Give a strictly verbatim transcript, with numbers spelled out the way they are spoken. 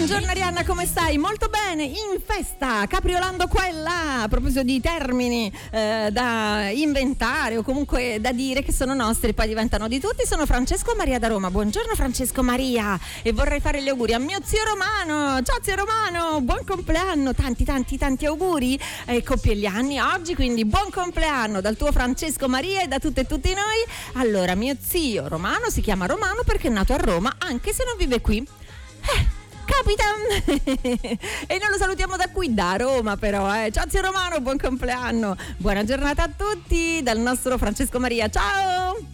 Buongiorno Arianna, come stai? Molto bene, in festa, capriolando qua e là. A proposito di termini eh, da inventare o comunque da dire che sono nostri e poi diventano di tutti, sono Francesco Maria da Roma. Buongiorno Francesco Maria, e vorrei fare gli auguri a mio zio Romano. Ciao zio Romano, buon compleanno, tanti tanti tanti auguri. Eh, compie gli anni oggi, quindi buon compleanno dal tuo Francesco Maria e da tutte e tutti noi. Allora, mio zio Romano si chiama Romano perché è nato a Roma, anche se non vive qui. Eh, capita! E noi lo salutiamo da qui, da Roma però, eh. Ciao zio Romano, buon compleanno. Buona giornata a tutti dal nostro Francesco Maria, ciao!